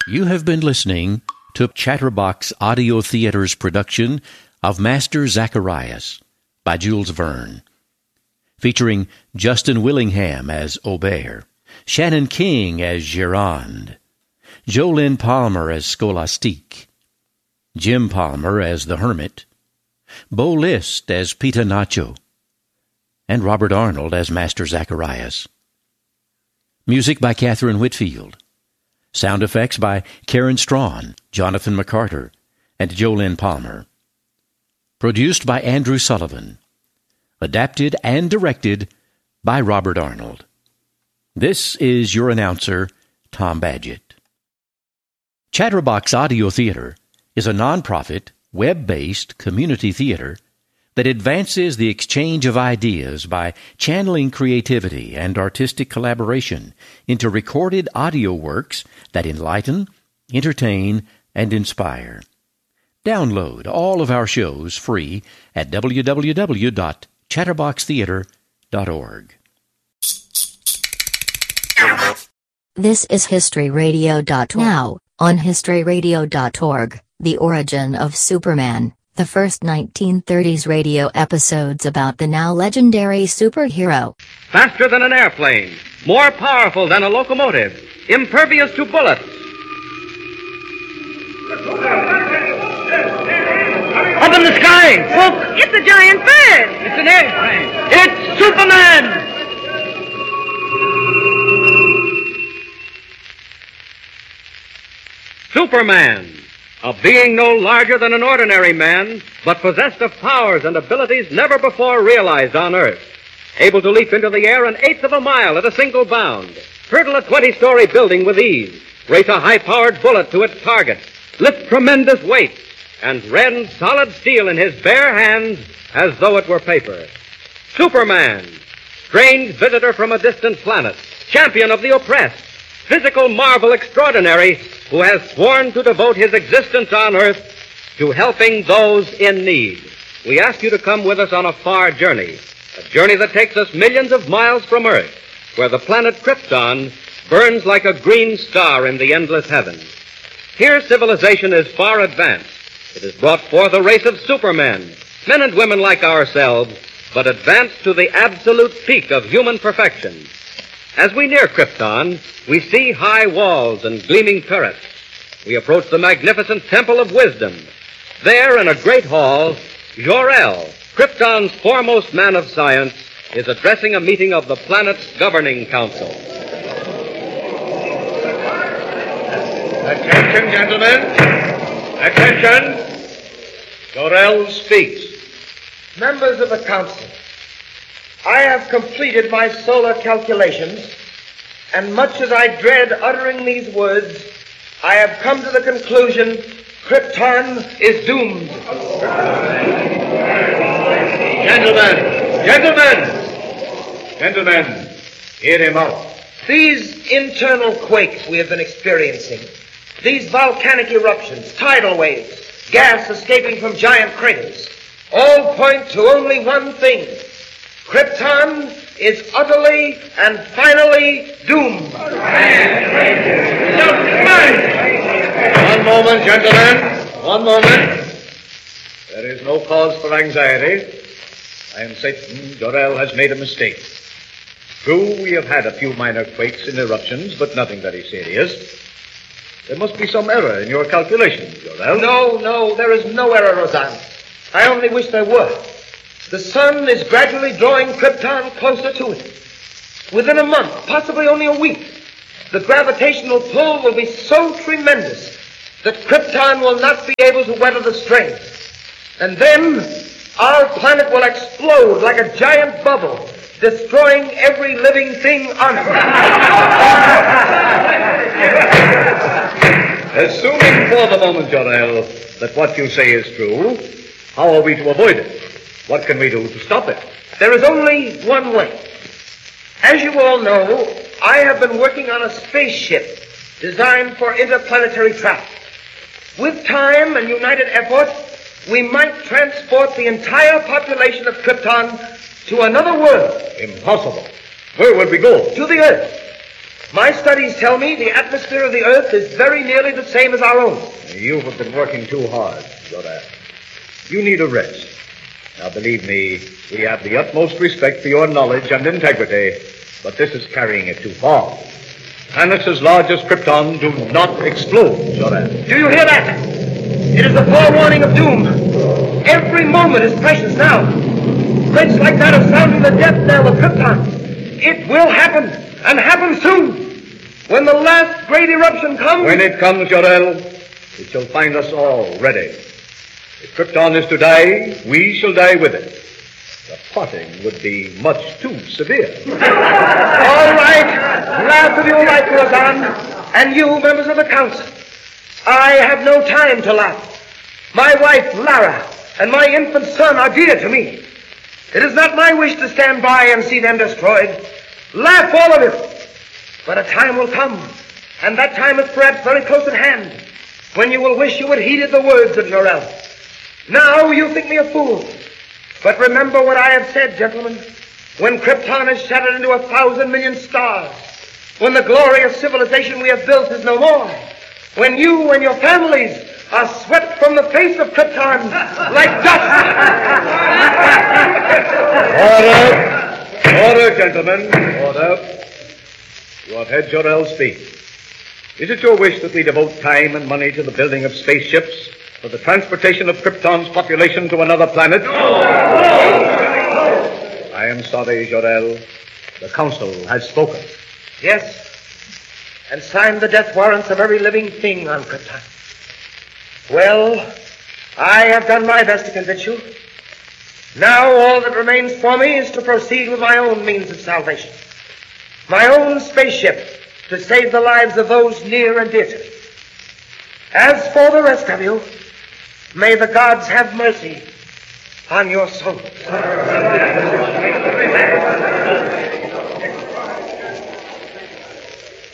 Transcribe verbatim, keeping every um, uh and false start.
You have been listening to Chatterbox Audio Theater's production of Master Zacharias by Jules Verne, featuring Justin Willingham as Aubert, Shannon King as Gironde, Jolynn Palmer as Scholastique, Jim Palmer as the Hermit, Bo List as Pita Nacho, and Robert Arnold as Master Zacharias. Music by Catherine Whitfield. Sound effects by Karen Strawn, Jonathan McCarter, and Jolynn Palmer. Produced by Andrew Sullivan. Adapted and directed by Robert Arnold. This is your announcer, Tom Badgett. Chatterbox Audio Theater is a nonprofit, web-based community theater that advances the exchange of ideas by channeling creativity and artistic collaboration into recorded audio works that enlighten, entertain, and inspire. Download all of our shows free at w w w dot chatterbox theater dot org. This is history radio dot now. On history radio dot org, The Origin of Superman, the first nineteen thirties radio episodes about the now legendary superhero. Faster than an airplane, more powerful than a locomotive, impervious to bullets. Up in the sky! Look! It's a giant bird! It's an airplane! It's Superman! Superman, a being no larger than an ordinary man, but possessed of powers and abilities never before realized on Earth. Able to leap into the air an eighth of a mile at a single bound, hurdle a twenty-story building with ease, race a high-powered bullet to its target, lift tremendous weights, and rend solid steel in his bare hands as though it were paper. Superman, strange visitor from a distant planet, champion of the oppressed, physical marvel extraordinary, who has sworn to devote his existence on Earth to helping those in need. We ask you to come with us on a far journey, a journey that takes us millions of miles from Earth, where the planet Krypton burns like a green star in the endless heavens. Here civilization is far advanced. It has brought forth a race of supermen, men and women like ourselves, but advanced to the absolute peak of human perfection. As we near Krypton, we see high walls and gleaming turrets. We approach the magnificent Temple of Wisdom. There, in a great hall, Jor-El, Krypton's foremost man of science, is addressing a meeting of the planet's governing council. Attention, gentlemen. Attention. Jor-El speaks. Members of the council, I have completed my solar calculations, and much as I dread uttering these words, I have come to the conclusion Krypton is doomed. Gentlemen, gentlemen, gentlemen, hear him out. These internal quakes we have been experiencing, these volcanic eruptions, tidal waves, gas escaping from giant craters, all point to only one thing. Krypton is utterly and finally doomed. One moment, gentlemen. One moment. There is no cause for anxiety. I am certain Jor-El has made a mistake. True, we have had a few minor quakes and eruptions, but nothing very serious. There must be some error in your calculations, Jor-El. No, no, there is no error, Roseanne. I only wish there were. The sun is gradually drawing Krypton closer to it. Within a month, possibly only a week, the gravitational pull will be so tremendous that Krypton will not be able to weather the strain. And then our planet will explode like a giant bubble, destroying every living thing on it. Assuming for the moment, Jor-El, that what you say is true, how are we to avoid it? What can we do to stop it? There is only one way. As you all know, I have been working on a spaceship designed for interplanetary travel. With time and united effort, we might transport the entire population of Krypton to another world. Impossible. Where would we go? To the Earth. My studies tell me the atmosphere of the Earth is very nearly the same as our own. You have been working too hard, Jor-El. You need a rest. Now, believe me, we have the utmost respect for your knowledge and integrity, but this is carrying it too far. Planets as large as Krypton do not explode, Jor-El. Do you hear that? It is the forewarning of doom. Every moment is precious now. Threats like that are sounding the death knell of Krypton. It will happen, and happen soon. When the last great eruption comes... When it comes, Jor-El, it shall find us all ready. If Krypton is to die, we shall die with it. The parting would be much too severe. All right. Laugh if you like, Rosan. And you, members of the council. I have no time to laugh. My wife, Lara, and my infant son are dear to me. It is not my wish to stand by and see them destroyed. Laugh, all of you. But a time will come, and that time is perhaps very close at hand, when you will wish you had heeded the words of Jor-El. Now you think me a fool. But remember what I have said, gentlemen. When Krypton is shattered into a thousand million stars, when the glorious civilization we have built is no more, when you and your families are swept from the face of Krypton like dust. Order! Order, gentlemen. Order. You have heard Jor-El speak. Is it your wish that we devote time and money to the building of spaceships for the transportation of Krypton's population to another planet? No! I am sorry, Jor-El. The Council has spoken. Yes, and signed the death warrants of every living thing on Krypton. Well, I have done my best to convince you. Now all that remains for me is to proceed with my own means of salvation. My own spaceship to save the lives of those near and dear to me. As for the rest of you, may the gods have mercy on your souls.